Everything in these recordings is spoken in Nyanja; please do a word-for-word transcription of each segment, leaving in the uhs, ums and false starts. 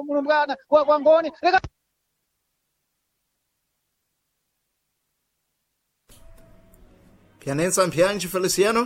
mulumbwana wa kwangoni leka Pianenza Mpianchi Feliciano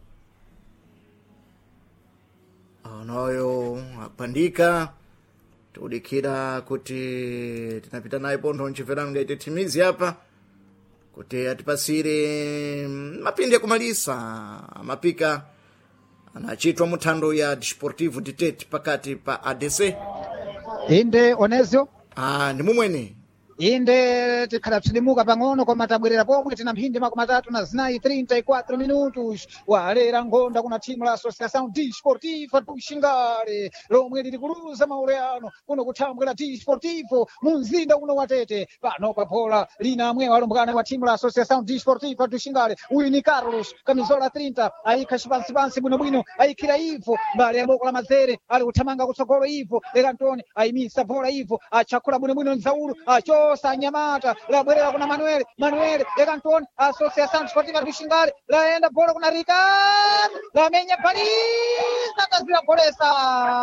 onoyo apandika tudikira kuti tinapita naye pontho nchifera ngaite timizi apa kuti atipasire mapindi akumalisa mapika anachitwa muthando ya Desportivo de Tete pakati pa A D C inde Onesio ah ndi mumwene inde tikhala psilimuka pang'ono koma tabwerera pomwe tina mphindi makumi atatu na zinayi trinta e quatro minutos walera ngonda kuna timu la Associação Desportiva do Xingale lomwe lili kuluza maureano kuno kuthambwera Desportivo mu mzinda uno wa Tete pano pa bola lina amwe walumbwana wa timu la Associação Desportiva do Xingale uyu ni Carlos kamizola trinta ayikha cipansipansi bwinobwino ayikhira Ivo mbali ya boko la mazere ali kuthamanga kutsogolo Ivo lera Antoni ayimisa bola Ivo achakula bwinobwino Nzaulu acho Sanyamata la bwerera kuna Manuel Manuel leka Antoni Associação Desportiva do Xingale laenda bola kuna Ricardo la menya Paris atazira kolesa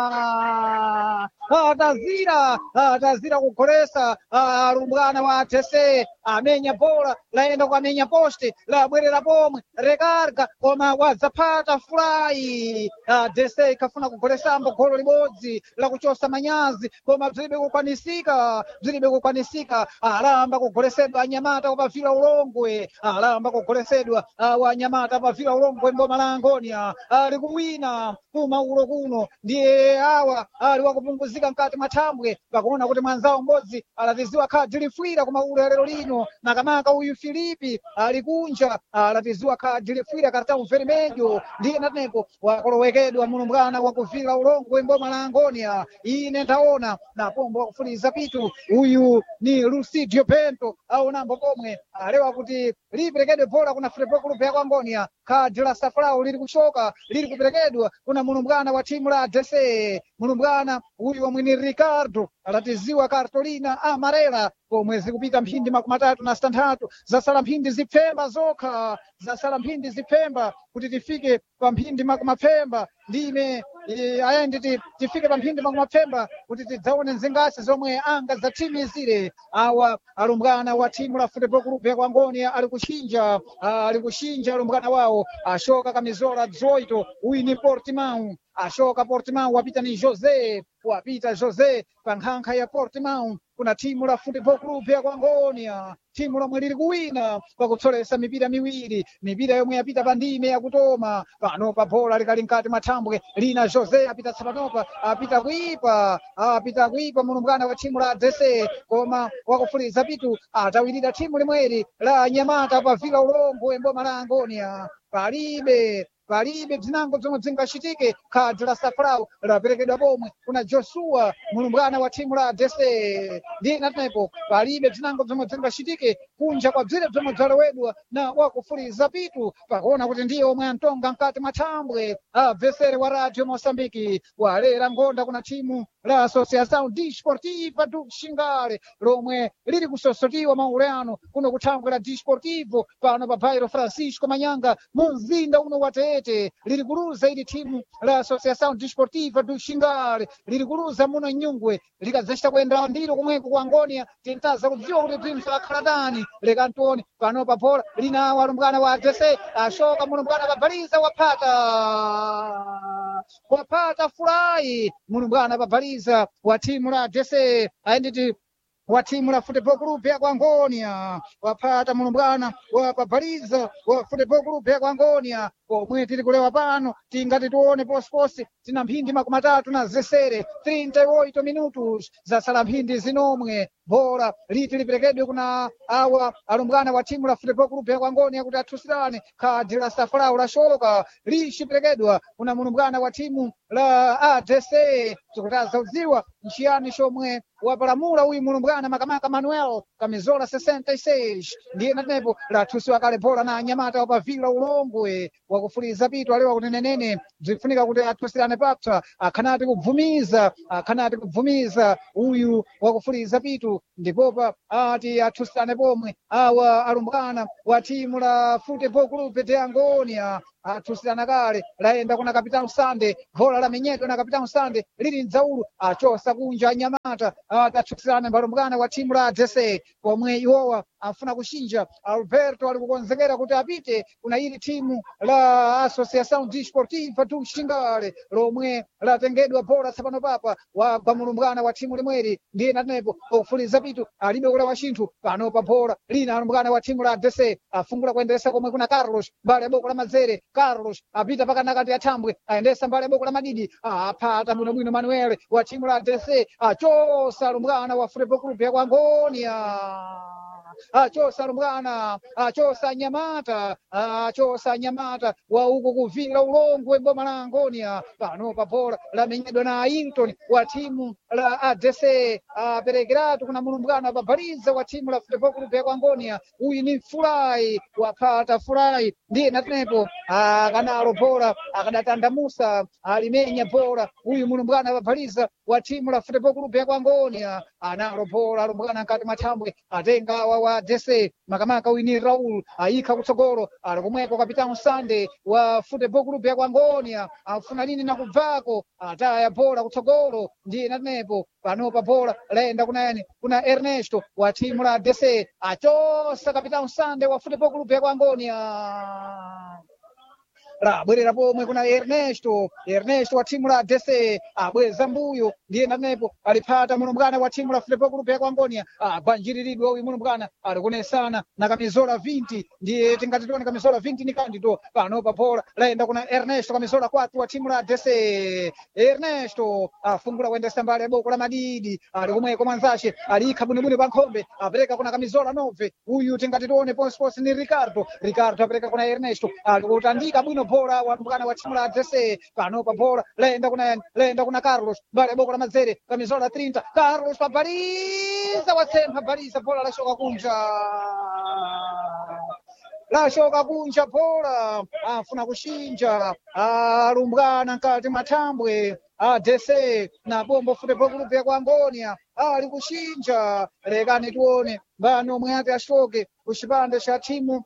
atazira atazira kukolesa arumbwana wa T C amenya bola laenda kwa menya poste la bwerera pomwe rekarga koma wadzapata fly D C kafuna kukolesambo golo libodzi la kuchosa manyazi koma bzilibe kukwanisika bzilibe kukwanisika alamba kugolesedwa anyamata kupavila ulongwe alamba kugolesedwa wanyamata pavila ulongwe mboma la Angonia ali kuwina kumaulo kuno ndiye awa ali wakupunguzika mkati mathambwe pakuona kuti mwanzawo mbodzi alatiziwa khadi lifwira kumaulo lero lino nakamaka uyu Filipi ali kunja alatiziwa khadi lifwira cartão vermelho ndiye natenepo wakolowekedwa mulumbwana wakuvila ulongwe mboma la Angonia ine ndaona na pombo wakufuliza pitu uyu ni Lucidio Bento au nambo pomwe alewa kuti liperekedwe bola kuna Futebol Clube ya Angonia khadi la safrau lili kuchoka lili kuperekedwa kuna mulumbwana wa timu la D C mulumbwana uyu wa mwini Ricardo alatiziwa kartolina amarela pomwe zikupita mphindi makumi atatu na sitantatu zasala mphindi zipfemba zokha zasala mphindi zipfemba kuti tifike pa mphindi makumi apfemba ndime ayende tifike pa mphindi makumi apfemba kuti tidzaone nzingasi zomwe anga za timu izire awa alumbwana wa timu la Futebol Clube ya Angonia ali kuchinja ali kuchinja alumbwana wawo ashoka kamizola dzoito uyu ni Portimão ashoka Portimão wapita ni José wapita José pa nkhankha ya Portimão kuna timu la Futebol Clube ya Angonia timu lomwe lili kuwina pakutsolesa mipira miwiri mipira yomwe yapita pa ndime yakutoma pano pa bola likali mkati mathambwe lina José apita tsapanopa apita kuipa apita kuipa mulumbwana wa timu la D C koma wakufuliza pitu atawirira timu limweri la Nyamata pa vila ulongwe mboma la Angonia palibe palibe bzinango zomwe zingachitike khadi la safrau laperekedwa pomwe kuna Joshua mulumbwana wa timu la D C ndiye natenepo palibe bzinango zomwe zingachitike kunja kwa bzire bzomwe bzalowedwa na wakufuliza pitu pakuona kuti ndiye omwe antonga mkati mathambwe abvesere wa Radio Moçambique walera ngonda kuna timu la Associação Desportiva do Xingale lomwe lili kusosotiwa mauleano kuno kuthambwe la Desportivo pano pa bairro Francisco Manyanga mu mzinda uno wa Tete lili kuluza ili timu la Associação Desportiva do Xingale lili kuluza muno Nyungwe likadzachita kuyenda ndiro kumweko kwa Angonia tintaza kudziwa kuti timu zakhaladani leka Antoni pano pa bola lina walumbwana wa D C ashoka mulumbwana pabaliza wapata wapata furahi mulumbwana pabaliza wa timu la D C aenditi wa timu la Futebol Clube ya Angonia wapata mulumbwana wapabaliza wa Futebol Clube ya Angonia pomwe tili kulewa pano tingati tuone posiposi tina mphindi makumi atatu na zesere trinta e oito minutos zasala mphindi zinomwe bola liti liperekedwe kuna awa alumbwana wa timu la Futebol Clube ya Angonia kuti athusirane khadi la safrau la shoka lichiperekedwa kuna mulumbwana wa timu la A D C tikutaza udziwa nchiyani chomwe wapalamula uyu mulumbwana makamaka Manuel kamizola sessenta e seis ndiye natenepo lathusiwa kale bola na anyamata wapavila ulongwe wakufuliza pitu alewa kuti nenene bzifunika kuti athusirane papsa akhanati kubvumiza akhanati kubvumiza uyu wakufuliza pitu ndipopa ati athusirane pomwe awa alumbwana wa timu la Futebol Clube de Angonia athusirana kale layenda kuna kapitano Sande bola lamenyedwa na kapitano Sande lili mdzaulu achosa kunja anyamata atathusirana mbalumbwana wa timu la D C pomwe iwowa afuna kushinja. Alberto ali kukonzekera kuti apite kuna ili timu la Associação Desportiva do Xingale lomwe latengedwa bola tsapano papa wagwa mulumbwana wa timu limweri ndiye natenepo okufuliza pitu alibe kula wa chinthu pano pa bola lina alumbwana wa timu la D C afungula kuendelesa komwe kuna Carlos mbali ya boko la mazere. Carlos apita paka nakati ya thambwe aendesa mbali ya boko la madidi apata bwinobwino Manuel wa timu la D C achosa alumbwana wa Futebol Clube ya Angonia achosa alumbwana achosa nyamata achosa nyamata wa huko kuvila ulongwe boma la Angonia pano pa bola lamenyedwa na Ailton wa timu la A D C aperekeratu kuna mulumbwana babaliza wa timu la Futebol Clube ya Angonia. Huyu ni Fulai wapata Fulai ndiye natenepo akanalo bola akadatanda Musa alimenya bola. Huyu mulumbwana babaliza wa timu la Futebol Clube ya Angonia analo bola alumbwana nkati mathambwe atenga wa wa D C makamaka wini Raul aika kutsogolo alikumweko kapitano Sande wa Futebol Clube ya Angonia afuna nini na kubvako ataya bola kutsogolo ndiye natenepo pano pa bola laenda kuna yani kuna Ernesto wa timu la D C achosa kapitano Sande wa Futebol Clube ya Angonia la bwerera pomwe kuna Ernesto Ernesto wa timu la D C abweza mbuyo ndiye natenepo alipata mulumbwana wa timu la Futebol Clube ya Angonia agwanjiriridwa uyu mulumbwana alikunesana na kamizola vinte ndiye tingati tione kamizola vinte ni kandito pano pa bola laenda kuna Ernesto kamizola kwatu wa timu la D C. Ernesto afungula kuendesa mbali ya boko la madidi alikumweko mwanzashe alikha bwinobwino pa nkhombe apereka kuna kamizola nove uyu tingati tione ponspos ni Ricardo Ricardo apereka kuna Ernesto alikutandika bwino bola wa mbwana wa timu la D C pano pa bola laenda kuna laenda kuna Carlos mbali ya boko la mazere kamizola thirty Carlos pabaliza wasempa baliza bola la shoka kunja la shoka kunja bola afuna kushinja alumbwana nkati mathambwe a D C na bombo Futebol Clube ya Angonia ali kushinja lekani tuone mbano mwate ashoke kuchipande cha timu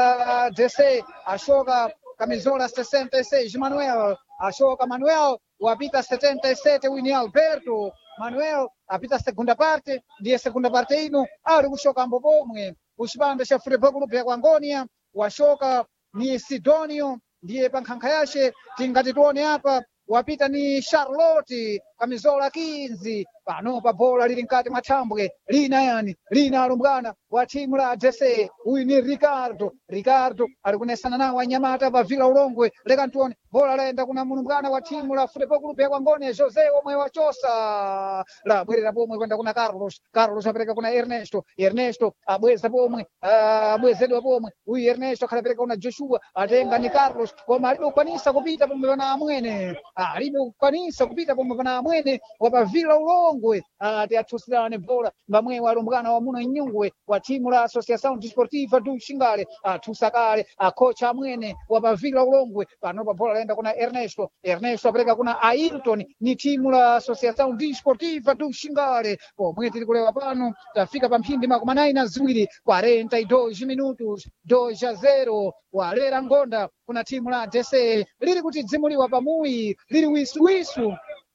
la D C ashoka kamizola sessenta e seis Manuel ashoka Manuel wapita setenta e sete wini Alberto Manuel apita segunda parte ndiye segunda parte ino ali kushoka mbopomwe kuchipande cha Futebol Clube ya Angonia washoka ni Sidonio ndiye pankhankha yace tingati tuone hapa wapita ni Charlotte kamizola quinze pano pa bola lili nkati mathambwe lina yani lina alumbwana wa timu la D C huyu ni Ricardo Ricardo alikunesana nawo anyamata pa vila ulongwe leka ntuone bola laenda kuna mulumbwana wa timu la Futebol Clube ya Angonia Jose omwe wachosa la bwerera pomwe kwenda kuna Carlos Carlos apereka kuna Ernesto Ernesto abweza pomwe abwezedwa pomwe huyu Ernesto akhapereka kuna Joshua atenga ni Carlos koma alibe kukwanisa kupita pomwe na amwene alibe kukwanisa kupita pomwe na amwene wapa vila ulongwe ati athusirane bola mbamwe walumbwana wa muno nyungwe wa timu la Associação Desportiva do Xingale athusa kale akocha amwene wapa vila ulongwe pano pa bola laenda kuna Ernesto Ernesto apereka kuna Ailton ni timu la Associação Desportiva do Xingale pomwe tili kulewa pano tafika pa mphindi makumi anayi na ziwiri quarenta e dois minutos dois a zero walera ngonda kuna timu la D C lili kuti dzimuliwa pamuyi lili wisuwisu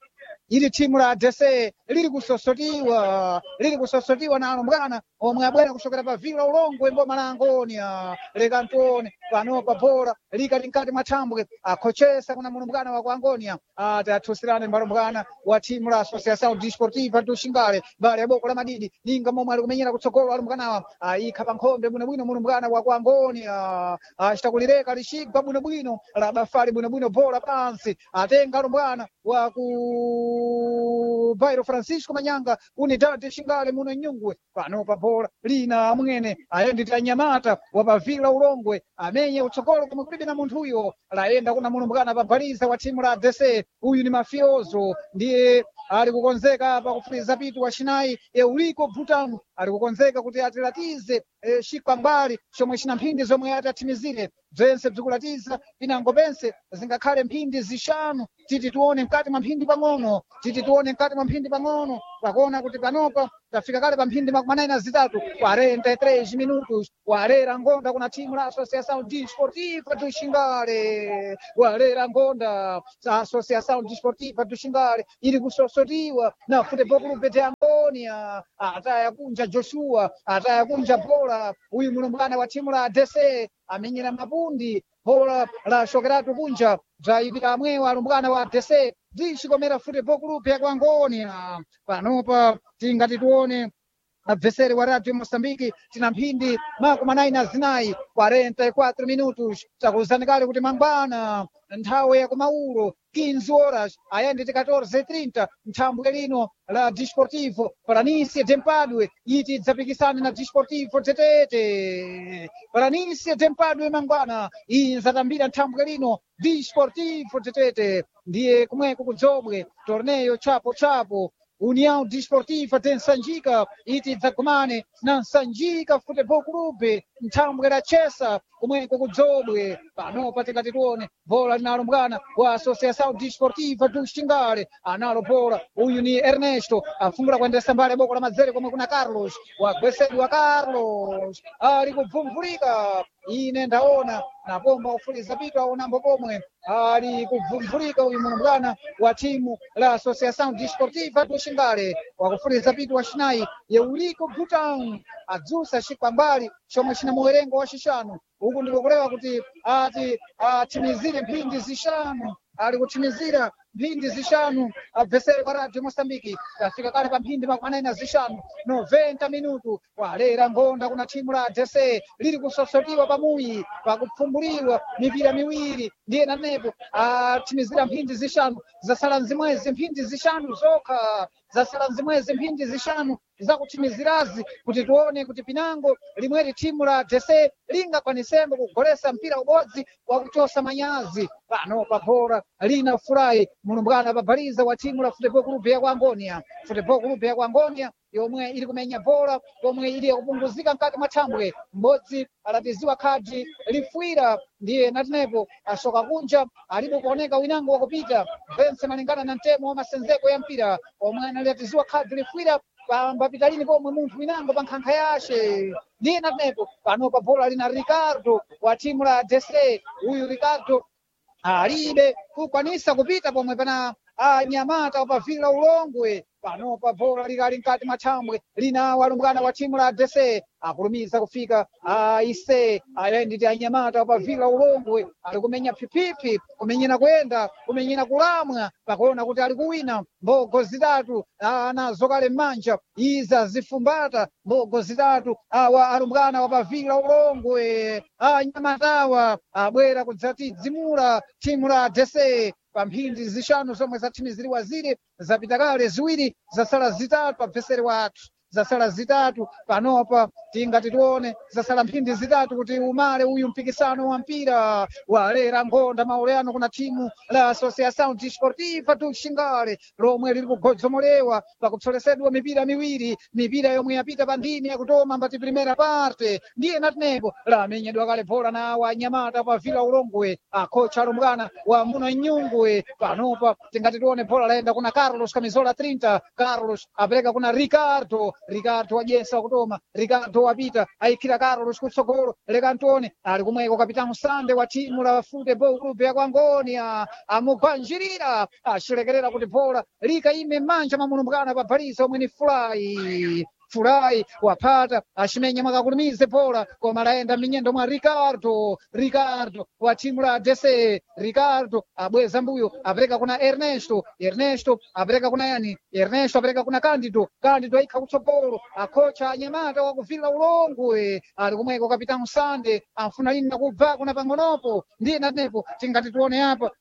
ili timu la D C lili kusosotiwa lili kusosotiwa na alumbwana omwe abwera kushokera pa vila ulongwe mboma la Angonia leka ntuone pano pa bola likati nkati mathambwe akhochesa kuna mulumbwana wa ku Angonia ati athusirane mbalumbwana wa timu la Associação Desportiva do Xingale mbali ya boko la madidi ninga momwe ali kumenyera kutsogolo alumbwanawa ayikha pa nkhombe bwinobwino mulumbwana wa ku Angonia achitakulireka lixigwa bwinobwino labafali bwinobwino bola pansi atenga alumbwana wa ku Bairro Francisco Manyanga Unidade Xingale muno nyungwe pano pa bola lina amwene ayendita nyamata wapa vila ulongwe amenye utsogolo koma kulibe na munthu uyo laenda kuna mulumbwana pabaliza wa timu la D C huyu ni Mafioso ndiye ali kukonzeka pa kufuliza pitu wa chinayi Eurico Butano ali kukonzeka kuti atilatize e, shikwambali chomwe china mphindi zomwe ati athimizire bzense bzikulatiza pinango pense zingakhale mphindi zixanu titi tione mkati mwa mphindi pang'ono titi tione mkati mwa mphindi pang'ono pakuona kuti panopa tafika kale pa mphindi makumi anayi na zitatu quarenta e três minutos warera ngonda kuna timu la Associação Desportiva do Xingale warera ngonda a Associação Desportiva do Xingale iri kusosotiwa na Futebol Clube de Angônia ataya kunja Joshua ataya kunja bola uyu mulumbwana wa timu la D C amenyera mapundi bola la Xokeratu kunja bzayipita amwewo alumbwana wa D C bzixikomera Futebol Clube ya Angônia panopa tingati tione adversário wa Radio Moçambique tina mphindi makumi anayi na zinayi quarenta e quatro minutos takuzanikale kuti mangwana nthawi ya kumauro quinze horas ayende ti quatorze e trinta nthambwe lino la Desportivo Planície de Mpadue iti dzapikisana na Desportivo Tetete Planície de Mpadue mangwana iyi nzatambira nthambwe lino Desportivo Tetete ndiye kumweko kudzomwe torneio chapo chapo União Desportiva de Nsanjika iti dzakumane na Nsanjika Futebol Clube nthambwe la Chesa kumweko kudzomwe panopa tikati tione bola linalumbwana wa Associação Desportiva do Xingale analo bola uyu ni Ernesto afungula kuendesa mbali boko la madzere komwe kuna Carlos wagwesedwa Carlos ali kubvumvulika ine ndaona na pomba ufuliza pito aonambo pomwe ali kubvumvulika uyu mulumbwana wa timu la Associação Desportiva do Xingale wakufuliza pito wa xinayi Eulico Butão adzusa xikwambali chomwe china muwerengo wa xixanu uku ndikukulewa kuti ati atimizire mphindi zixanu ali kutimizira mphindi zixanu adversário wa Radio Moçambique afika kale pa mphindi makumi anayi na zixanu noventa minuto walera ngonda kuna timu la D C liri kusosotiwa pamuyi pakupfumbuliwa mipira miwiri ndiye nanepo atimizira mphindi zixanu zasala nzimwezi mphindi zixanu zokha zasala nzimwezi mphindi zixanu zakutimizirazi kuti tione kuti pinango limweri timu la D C lingakwanisembo kugolesa mpira ubodzi wakuchosa manyazi pano pa bola lina furayi mulumbwana pabaliza wa timu la Futebol Clube ya Angônia Futebol Clube ya Angônia yomwe ili kumenya bola yomwe ili kupunguzika mkati mwa thambwe m'bodzi alatiziwa khadi lifwira ndiye natinepo ashoka kunja alipo kuoneka winango wakupita vense malingana na mtemo wa masenzeko ya mpira omwe analatiziwa khadi lifwira pambapitalini pomwe munthu winango pa nkhankha yace ndiye natinepo panopa bola lina Ricardo wa timu la D C uyu Ricardo alibe kukwanisa kupita pomwe pana anyamata wapavila ulongwe panopa bola likali mkati mwa thambwe lina walumbwana wa timu la D C akulumiza kufika aise ayenditi anyamata wapavila ulongwe ali kumenya phiphiphi kumenyera kwenda kumenyera kulamwa pakuona kuti ali kuwina mbogo zitatu anazo kale m'manja iza zifumbata mbogo zitatu awa alumbwana wapavila ulongwe anyamatawa abwera kudzatidzimula timu la D C pa mphindi zixanu zomwe zatimiziriwa ziri zapita kale ziwiri zasala zitatu adversário wathu zasala zitatu panopa tingati tione zasala mphindi zitatu kuti umale uyu mpikisano wa mpira walera ngonda mauleyano kuna timu la Associação Desportiva do Xingale lomwe liri kugodzomolewa pakupsolesedwa mipira miwiri mipira yomwe yapita pa ndini yakutoma mbati primera parte ndiye natinepo lamenyedwa kale bola na wanyamata pa vila ulongwe akocha alumbwana wa muno nyungwe panopa tingati tione bola laenda kuna Carlos camisola trinta Carlos apereka kuna Ricardo Ricardo wajesa kutoma Ricardo wapita aikira Carlos kutsogolo lekantone ali kumweko kapitano Sande wa timu la Futebol Clube ya Angônia amugwanjirira ashilekerera kuti bola likaime m'manja mwa mulumbwana pabaliza omwe ni furayi furayi wapata ashimenya mwakakulumize bola koma laenda minyendo mwa Ricardo Ricardo wa timu la D C Ricardo abweza mbuyo apereka kuna Ernesto Ernesto apereka kuna yani Ernesto apereka kuna Candido Candido aikha kutsogolo akocha anyamata wakuvila ulongwe ali kumweko kapitano Sande amfuna lini nakubva kuna pang'onopo ndiye natenepo tingati tione apa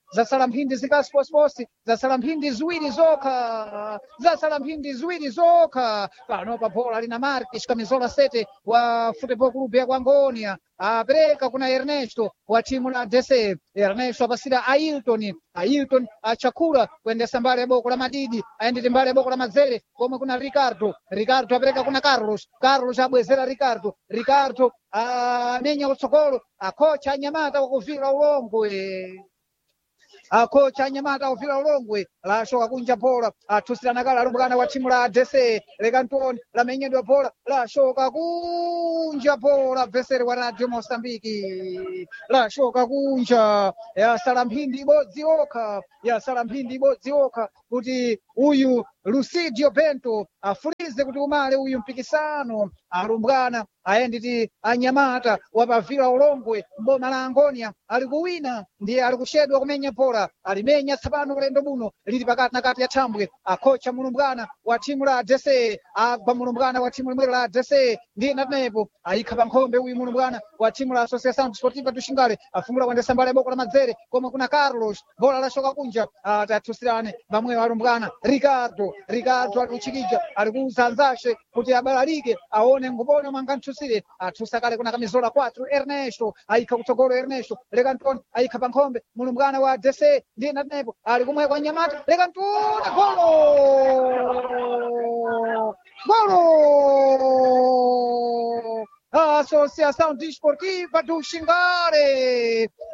zasala mphindi zikasi posiposi, zasala mphindi ziwiri zokha, zasala mphindi ziwiri zokha. Pano pa bola lina Marques Camisola sete wa Futebol Clube ya Angonia, apereka kuna Ernesto wa timu la D C. Ernesto apasira Ailton, Ailton achakula kuendesa mbali ya boko la Madidi, aendete mbali ya boko la Mazere, komwe kuna Ricardo, Ricardo apereka kuna Carlos, Carlos abwezera Ricardo, Ricardo amenya utsogolo, akocha anyamata wakuvira ulongwe, akocha anyamata uvira ulongwe, lashoka kunja bola, atusirana kala arumbukana wa timu la D C. Lekantoni lamenyedwa bola, lashoka kunja bola, vesere wa Radio Mosambiki, lashoka kunja, yasala mphindi ibodzi yokha, yasala mphindi ibodzi yokha kuti uyu Lucidio Bento afulize kuti umale uyu mpikisano. Arumbwana ayenditi anyamata wapavira ulongwe mboma la Angonia ali kuwina, ndiye ali kuchedwa kumenya bola, alimenya tsapano ulendo buno lili pakati na kati ya thambwe. Akocha mulumbwana wa timu la D C, agwa mulumbwana wa timu limwelo la D C ndiye natenepo ayikha pa nkhombe uyu mulumbwana wa timu la Associação Desportiva do Xingale, afungula kuendesa mbali ya boko la Madzere, komwe kuna Carlos, bola lashoka kunja, atatusirane vamwe warumbwana Ricardo, Ricardo alikuchikija alikuuza anzashe kuti abalalike aone ngubone mwangantusire, atusakale kuna Camisola quatro Ernesto ayikha kutsogolo, Ernesto Lekantoni ayikha pa nkhombe mulumbwana wa D C ndiye natenepo ali kumwe kwa nyamata Lekantoni, golo golo Associação Desportiva do Xingale